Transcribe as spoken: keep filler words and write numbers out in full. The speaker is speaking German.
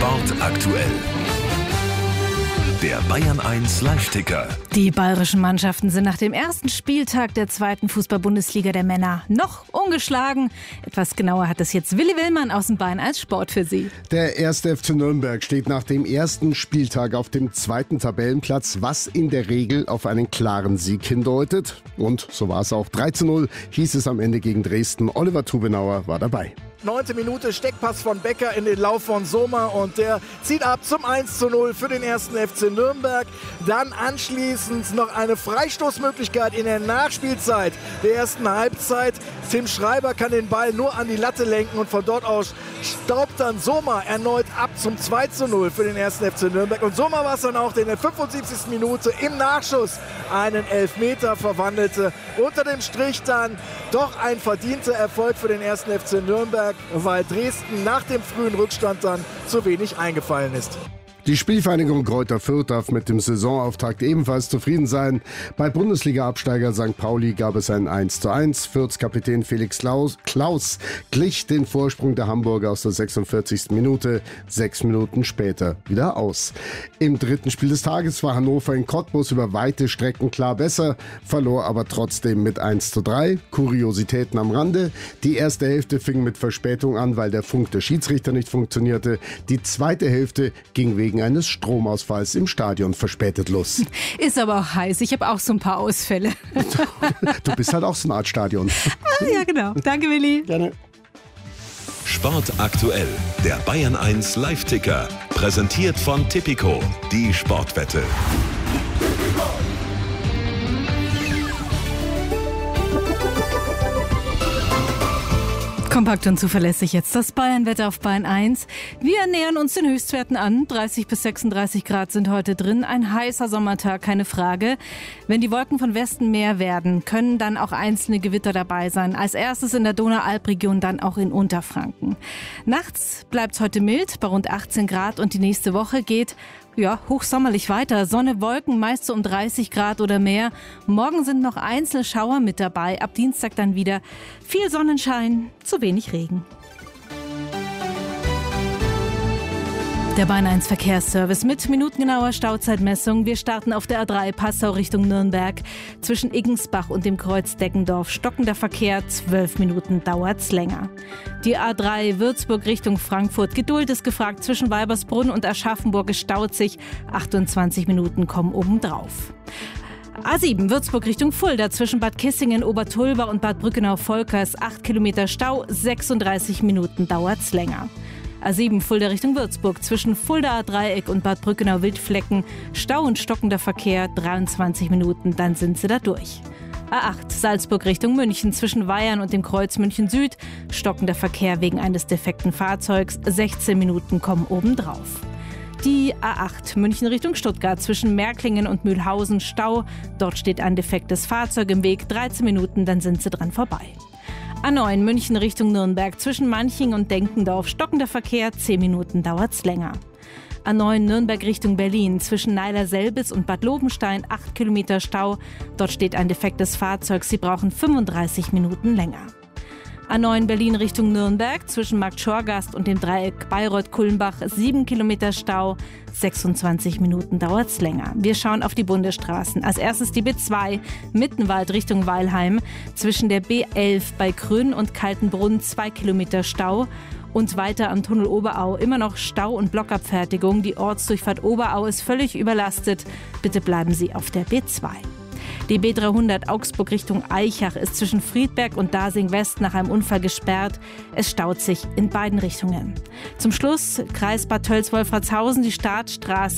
Sport aktuell. Der Bayern eins Live-Ticker. Die bayerischen Mannschaften sind nach dem ersten Spieltag der zweiten Fußball-Bundesliga der Männer noch ungeschlagen. Etwas genauer hat es jetzt Willi Willmann aus dem Bayern eins Sport für Sie. Der erste F C Nürnberg steht nach dem ersten Spieltag auf dem zweiten Tabellenplatz, was in der Regel auf einen klaren Sieg hindeutet. Und so war es auch. drei zu null hieß es am Ende gegen Dresden. Oliver Tubenauer war dabei. Neunte Minute, Steckpass von Becker in den Lauf von Sommer und der zieht ab zum eins zu null für den ersten F C Nürnberg. Dann anschließend noch eine Freistoßmöglichkeit in der Nachspielzeit der ersten Halbzeit. Tim Schreiber kann den Ball nur an die Latte lenken und von dort aus staubt dann Sommer erneut ab zum zwei zu null für den ersten F C Nürnberg. Und Sommer war es dann auch, der in der fünfundsiebzigsten Minute im Nachschuss einen Elfmeter verwandelte. Unter dem Strich dann doch ein verdienter Erfolg für den ersten F C Nürnberg, weil Dresden nach dem frühen Rückstand dann zu wenig eingefallen ist. Die Spielvereinigung Greuther Fürth darf mit dem Saisonauftakt ebenfalls zufrieden sein. Bei Bundesliga-Absteiger Sankt Pauli gab es ein eins zu eins. Fürths Kapitän Felix Klaus, Klaus glich den Vorsprung der Hamburger aus der sechsundvierzigsten Minute, sechs Minuten später wieder aus. Im dritten Spiel des Tages war Hannover in Cottbus über weite Strecken klar besser, verlor aber trotzdem mit eins zu drei. Kuriositäten am Rande. Die erste Hälfte fing mit Verspätung an, weil der Funk der Schiedsrichter nicht funktionierte. Die zweite Hälfte ging wegen eines Stromausfalls im Stadion verspätet los. Ist aber auch heiß. Ich habe auch so ein paar Ausfälle. Du bist halt auch so eine Art Stadion. Ah, ja, genau. Danke, Willi. Gerne. Sport aktuell. Der Bayern eins Live-Ticker. Präsentiert von Tipico. Die Sportwette. Kompakt und zuverlässig jetzt das Bayern-Wetter auf Bayern eins. Wir nähern uns den Höchstwerten an. dreißig bis sechsunddreißig Grad sind heute drin. Ein heißer Sommertag, keine Frage. Wenn die Wolken von Westen mehr werden, können dann auch einzelne Gewitter dabei sein. Als erstes in der Donaualp-Region, dann auch in Unterfranken. Nachts bleibt es heute mild, bei rund achtzehn Grad, und die nächste Woche geht ja, hochsommerlich weiter. Sonne, Wolken, meist so um dreißig Grad oder mehr. Morgen sind noch einzelne Schauer mit dabei. Ab Dienstag dann wieder viel Sonnenschein, zu wenig Regen. Der Bayern eins Verkehrsservice mit minutengenauer Stauzeitmessung. Wir starten auf der A drei Passau Richtung Nürnberg. Zwischen Iggensbach und dem Kreuz Deggendorf stockender Verkehr, zwölf Minuten dauert's länger. Die A drei Würzburg Richtung Frankfurt. Geduld ist gefragt, zwischen Weibersbrunn und Aschaffenburg. Es staut sich, achtundzwanzig Minuten kommen obendrauf. A sieben Würzburg Richtung Fulda, zwischen Bad Kissingen, Obertulba und Bad Brückenau-Volkers. acht Kilometer Stau, sechsunddreißig Minuten dauert's länger. A sieben Fulda Richtung Würzburg, zwischen Fuldaer Dreieck und Bad Brückenau-Wildflecken. Stau und stockender Verkehr, dreiundzwanzig Minuten, dann sind sie da durch. A acht Salzburg Richtung München, zwischen Weyern und dem Kreuz München Süd. Stockender Verkehr wegen eines defekten Fahrzeugs, sechzehn Minuten kommen obendrauf. Die A acht München Richtung Stuttgart, zwischen Märklingen und Mühlhausen. Stau, dort steht ein defektes Fahrzeug im Weg, dreizehn Minuten, dann sind sie dran vorbei. A neun München Richtung Nürnberg, zwischen Manching und Denkendorf. Stockender Verkehr, zehn Minuten dauert's länger. A neun Nürnberg Richtung Berlin, zwischen Neiler-Selbitz und Bad Lobenstein. acht Kilometer Stau, dort steht ein defektes Fahrzeug. Sie brauchen fünfunddreißig Minuten länger. A neun Berlin Richtung Nürnberg, zwischen Markt Schorgast und dem Dreieck Bayreuth-Kulmbach. sieben Kilometer Stau, sechsundzwanzig Minuten dauert's länger. Wir schauen auf die Bundesstraßen. Als erstes die B zwei Mittenwald Richtung Weilheim, zwischen der B elf bei Krönn und Kaltenbrunn. zwei Kilometer Stau. Und weiter am Tunnel Oberau immer noch Stau und Blockabfertigung. Die Ortsdurchfahrt Oberau ist völlig überlastet. Bitte bleiben Sie auf der B zwei. Die B dreihundert Augsburg Richtung Aichach ist zwischen Friedberg und Dasing West nach einem Unfall gesperrt. Es staut sich in beiden Richtungen. Zum Schluss Kreis Bad Tölz-Wolfratshausen, die Startstraße